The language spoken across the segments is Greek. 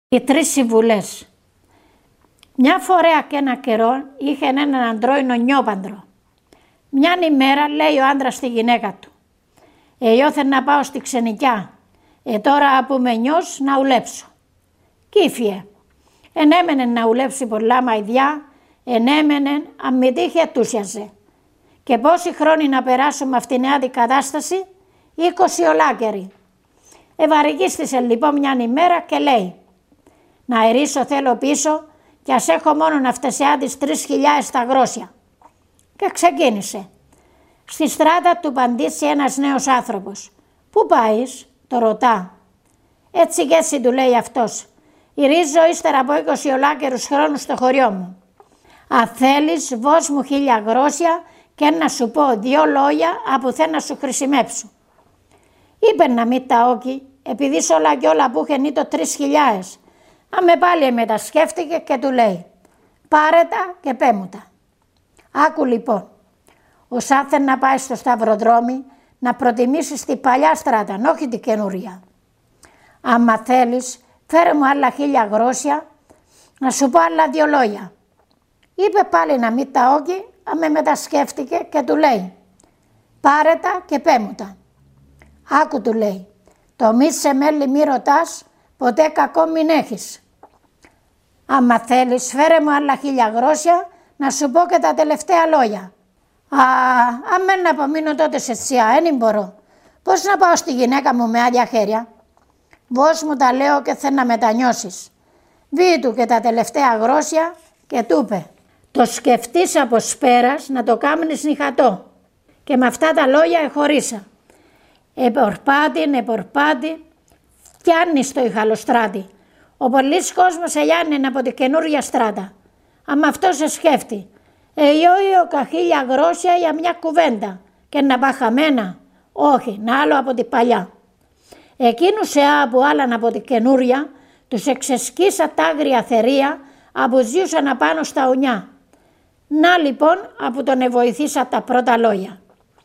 Οι 3 συμβουλές. Μια φορά και ένα καιρό είχε έναν αντρόινο νιόπαντρο. Μιαν ημέρα λέει ο άντρας στη γυναίκα του: «Ιώθεν να πάω στη ξενικιά, τώρα που με νιός να ουλέψω». Κύφιε. Ενέμενεν να ουλέψει πολλά μαϊδιά, ενέμενεν αν μη τύχει ετούσιαζε. Και πόσοι χρόνοι να περάσουν με αυτήν την αντικατάσταση? 20 ολάκεροι. Ευαρικίστησε λοιπόν μιαν ημέρα και λέει: «Να ερίσω θέλω πίσω κι ας έχω μόνον αυτές τις 3.000 τα γρόσια». Και ξεκίνησε. Στη στράτα του παντήσει ένας νέος άνθρωπος. «Πού πάεις?» το ρωτά. «Έτσι και έτσι», του λέει αυτός. «Ηρίζω ύστερα από 20 ολάκερους χρόνους στο χωριό μου. Αν θέλεις βώς μου 1.000 γρόσια και να σου πω 2 λόγια από θε να σου χρησιμέψω». Είπε να μην τα όκει, επειδή σ' όλα κι όλα που είχεν ή το 3.000. Αμε πάλι μετασκέφτηκε και του λέει: «Πάρε τα και πέ μου τα». Άκου λοιπόν, ως άθε να πάει στο σταυροδρόμι να προτιμήσεις τη παλιά στράτα, όχι την καινούρια. Άμα θέλεις, φέρε μου άλλα 1.000 γρόσια, να σου πω άλλα 2 λόγια. Είπε πάλι να μην τα όκει, αμε μετασκέφτηκε και του λέει: «Πάρε τα και πέ μου τα». Άκου, του λέει, «Το μη σε μέλη μη ρωτάς, ποτέ κακό μην έχεις. Άμα θέλεις, φέρε μου άλλα 1.000 γρόσια, να σου πω και τα τελευταία λόγια». «Αμέν να απομείνω τότε σε τσιά, δεν μπορώ. Πώς να πάω στη γυναίκα μου με άδεια χέρια?» «Βώς μου τα λέω και θε να μετανιώσεις». Βήει του και τα τελευταία γρόσια και του είπε: «Το σκεφτείς από σπέρας να το κάμνεις νυχατό». Και με αυτά τα λόγια εχωρίσα. Επορπάτη, φτιάνει στο ηχαλοστράτη. Ο πολλής κόσμος ελιάνει από τη καινούργια στράτα. Αμα αυτό σε σκέφτει. «Ιόιο 1.000 γρόσια για μια κουβέντα και να πά χαμένα». Όχι, να άλλο από την παλιά. Εκείνους που άλλαν από τη καινούρια, τους εξεσκίσα τα άγρια θερία, αποζίουσαν απάνω στα ουνιά. Να λοιπόν από τον εβοηθήσα τα πρώτα λόγια.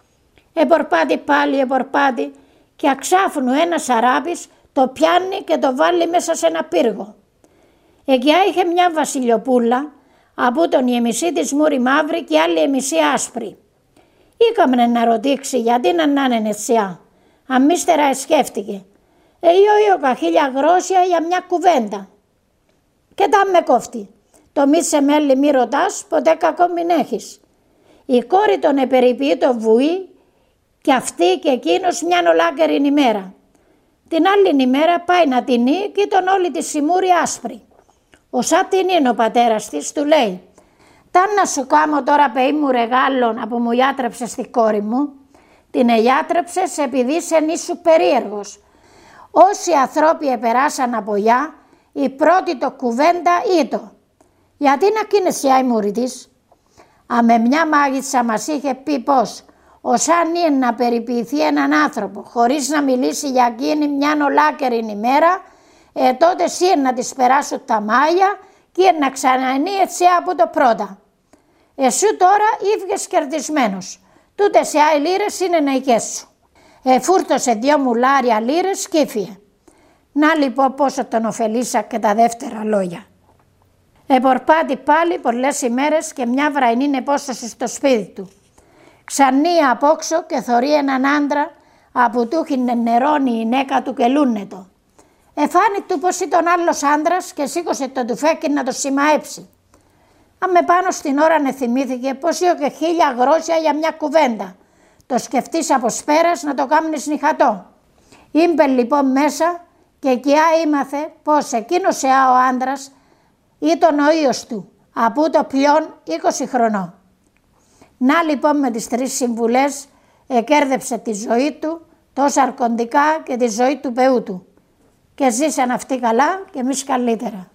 Επορπάτη και αξάφνου ένας αράπης το πιάνει και το βάλει μέσα σε ένα πύργο. Εκεί είχε μια βασιλιοπούλα, από τον η εμισή της μούρη μαύρη και άλλη εμισή άσπρη. Ήκαμνε να ρωτήξει γιατί να είναι ετσιά. Αμύστερα εσκέφτηκε. «Ιόιο 1.000 γρόσια για μια κουβέντα». «Και τα με κόφτει. Το μη σε μέλη μη ρωτάς, ποτέ κακό μην έχεις». Η κόρη τον επεριποιεί το βουή και αυτή και εκείνος μιαν ολάκερη ημέρα. Την άλλη ημέρα πάει να τεινεί και ήταν όλη τη σιμούρη άσπρη. Όσα την είναι ο πατέρας της, του λέει: «Ταν να σου κάμω τώρα πεή μου ρεγάλων από μου ιάτρεψες τη κόρη μου». «Την εγιάτρεψες επειδή είσαι νήσου περίεργος. Όσοι ανθρώποι επεράσαν από γιά, η πρώτη το κουβέντα ήτο. Γιατί να κίνεσαι η μούρη της?» «Αμε μια μάγισσα μας είχε πει πως όσαν είναι να περιποιηθεί έναν άνθρωπο χωρίς να μιλήσει για εκείνη μιαν ολάκερη ημέρα, τότε εσύ να της περάσουν τα μάγια και να ξανανεί έτσι από το πρώτα. Εσύ τώρα ήβγες κερδισμένος. Τούτες οι άλλοι λίρες είναι νεϊκές σου». Φούρτωσε 2 μουλάρια λίρες και έφυγε. Να λοιπόν πόσο τον ωφελήσα και τα δεύτερα λόγια. Επορπάτη πάλι πολλές ημέρες και μια βραϊνή επόσταση στο σπίτι του. Ξανεί απόξω και θωρεί έναν άντρα από του είχε νερώνει η γυναίκα του και λούνετο. Εφάνει του πως ήταν άλλος άντρας και σήκωσε το τουφέκι να το σημαέψει. Αμε πάνω στην ώρα θυμήθηκε πως είχε και 1.000 γρόσια για μια κουβέντα. Το σκεφτείς από σπέρας να το κάμνεις νυχατό. Ήμπε λοιπόν μέσα και εκεί ήμαθε πως εκείνος ο άντρας ήταν ο ίος του, από το πλέον 20 χρονών. Να λοιπόν με τις 3 συμβουλές εκέρδεψε τη ζωή του, τόσα αρκοντικά και τη ζωή του παιού του. Και ζήσαν αυτοί καλά και εμείς καλύτερα.